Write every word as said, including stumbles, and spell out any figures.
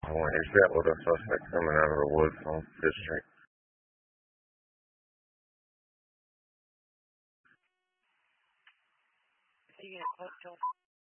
I went exactly with a suspect coming out of the woods on Fifth Street. Is he going to